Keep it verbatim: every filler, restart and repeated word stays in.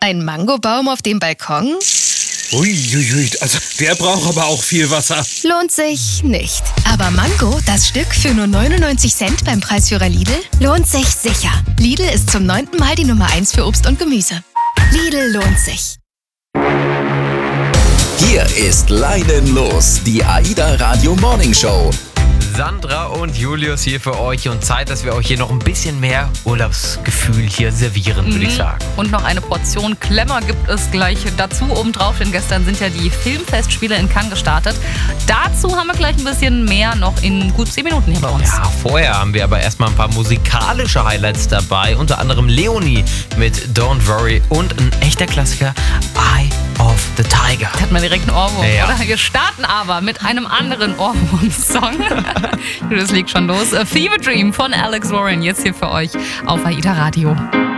Ein Mangobaum auf dem Balkon? Uiuiui, also der braucht aber auch viel Wasser. Lohnt sich nicht. Aber Mango, das Stück für nur neunundneunzig Cent beim Preisführer Lidl, lohnt sich sicher. Lidl ist zum neunten Mal die Nummer eins für Obst und Gemüse. Lidl lohnt sich. Hier ist Leinen los, die AIDA Radio Morning Show. Sandra und Julius hier für euch und Zeit, dass wir euch hier noch ein bisschen mehr Urlaubsgefühl hier servieren, würde ich sagen. Und noch eine Portion Klemmer gibt es gleich dazu obendrauf, denn gestern sind ja die Filmfestspiele in Cannes gestartet. Dazu haben wir gleich ein bisschen mehr noch in gut zehn Minuten hier bei uns. Ja, vorher haben wir aber erstmal ein paar musikalische Highlights dabei, unter anderem Leonie mit Don't Worry und ein echter Klassiker, Eye of the Tiger. Da hat man direkt einen Ohrwurm, Ja. oder? Wir starten aber mit einem anderen Ohrwurm-Song. Das liegt schon los. A Fever Dream von Alex Warren, jetzt hier für euch auf AIDA Radio.